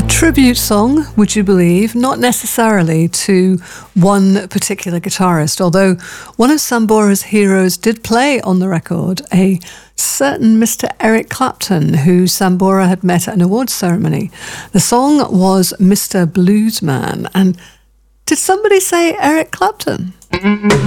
Tribute song, would you believe, not necessarily to one particular guitarist, although one of Sambora's heroes did play on the record, a certain Mr. Eric Clapton, who Sambora had met at an awards ceremony. The song was Mr. Bluesman, and did somebody say Eric Clapton?